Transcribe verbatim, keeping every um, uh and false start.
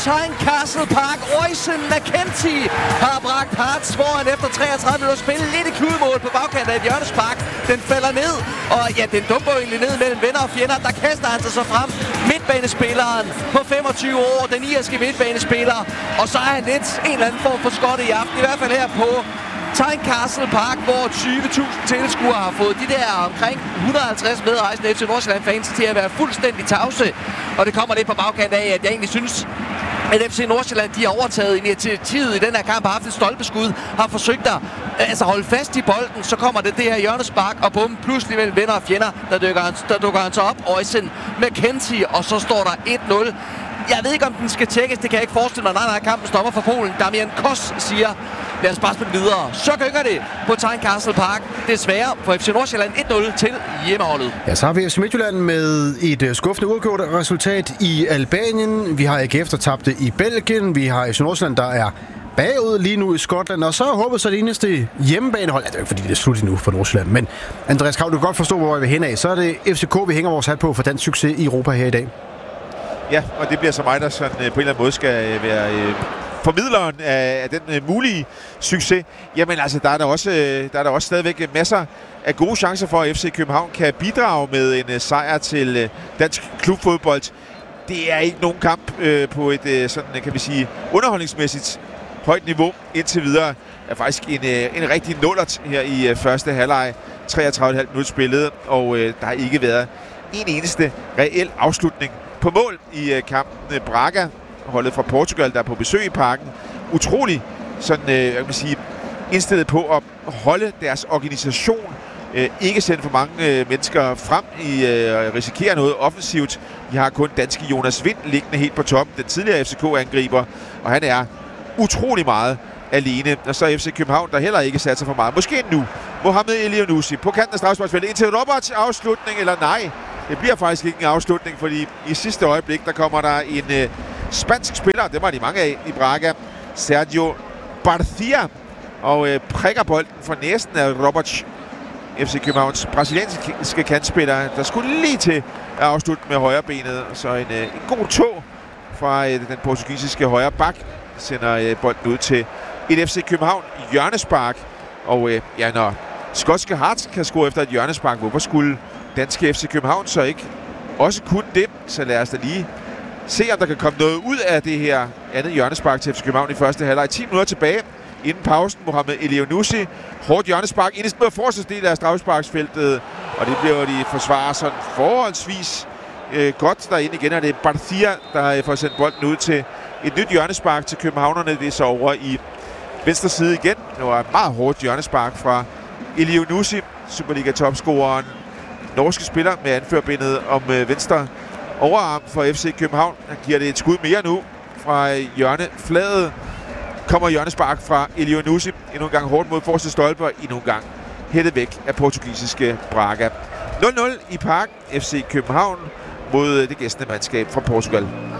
Tynecastle Park. Oisin McKenzie har bragt Hearts foran efter treogtredive minutter spil. Lidt i kludemål på bagkanten af et hjørnespark. Den falder ned, og ja, den dumper egentlig ned mellem venner og fjender. Der kaster han sig så frem. Midtbanespilleren på femogtyve år, den irske midtbanespiller. Og så er han lidt en eller anden form for skot i aften. I hvert fald her på Tynecastle Park, hvor tyve tusind tilskuere har fået de der omkring et hundrede og halvtreds medrejsende F C Nordsjælland-fans til at være fuldstændig tavse. Og det kommer lidt på bagkant af, at jeg egentlig synes, at F C Nordsjælland, de har overtaget initiativet i den her kamp, har haft et stolpeskud, har forsøgt at altså holde fast i bolden, så kommer det det her hjørnespark, og bum, pludselig mellem venner og fjender, der dukker han, der dukker han så op, Oisin McKenzie, og så står der et nul. Jeg ved ikke, om den skal tjekkes, det kan jeg ikke forestille mig. Nej, nej, kampen stopper for Polen. Damian Kos siger, lad os bare spille videre. Så gynger det på Tynecastle Park. Desværre for F C Nordsjælland et nul til hjemmeholdet. Ja, så har vi F C Midtjylland med et skuffende uafgjort resultat i Albanien. Vi har A G F, der tabte i Belgien. Vi har F C Nordsjælland, der er bagud lige nu i Skotland. Og så håber så det eneste hjemmebanehold. Ja, det er ikke fordi, det er slut nu for Nordsjælland. Men Andreas Krav, du kan godt forstå, hvor vi vil hen af. Så er det F C K, vi hænger vores hat på for dansk succes i Europa her i dag. Ja, og det bliver så mig, der sådan, øh, på en eller anden måde skal være øh, formidleren af, af den øh, mulige succes. Jamen altså, der er der også, øh, der er der også stadigvæk masser af gode chancer for, at F C København kan bidrage med en øh, sejr til øh, dansk klubfodbold. Det er ikke nogen kamp øh, på et øh, sådan, kan vi sige, underholdningsmæssigt højt niveau indtil videre. Det er faktisk en, øh, en rigtig nullert her i øh, første halvleg. treogtredive komma fem minutter spillet, og øh, der har ikke været en eneste reel afslutning på mål i øh, kampen. Braga, holdet fra Portugal, der er på besøg i parken, utrolig sådan, øh, jeg vil sige, indstillet på at holde deres organisation, øh, ikke sende for mange øh, mennesker frem i øh, risikere noget offensivt. De har kun danske Jonas Vind liggende helt på toppen, den tidligere F C K-angriber, og han er utrolig meget alene. Og så F C København, der heller ikke satser for meget. Måske nu. Mohamed Elyounoussi på kanten af strafsparksfeltet indtil Roberts afslutning, eller nej. Det bliver faktisk ikke en afslutning, fordi i sidste øjeblik, der kommer der en øh, spansk spiller, det var de mange af i Braga, Sergio Barcia, og øh, prikker bolden for næsten af Roberts, F C Københavns brasilianske kantspiller, der skulle lige til at afslutte med højre benet. Så en, øh, en god tog fra øh, den portugisiske højre bak sender øh, bolden ud til et F C København hjørnespark. Og øh, ja, når skotske Hearts kan score efter et hjørnespark, hvorfor skulle danske F C København så ikke også kun det? Så lad os da lige se, om der kan komme noget ud af det her andet hjørnespark til F C København i første halvleg. ti minutter tilbage inden pausen. Mohamed Elyounoussi, hårdt hjørnespark ind i den forreste del af straffesparksfeltet, og det bliver de forsvarer sådan forholdsvis øh, godt derinde igen, og det er Barcia, der får sendt bolden ud til et nyt hjørnespark til københavnerne. Det er så over i venstre side igen. Det var et meget hårdt hjørnespark fra Elyounoussi, Superliga-topscoreren, norske spiller med anførbindet om øh, venstre overarm for F C København. Han giver det et skud mere nu fra hjørnefladet. Kommer hjørnespark fra Elyounoussi. Endnu en gang hårdt mod forreste stolpe, og endnu en gang hættet væk af portugisiske Braga. nul nul i parken. F C København mod det gæstende mandskab fra Portugal.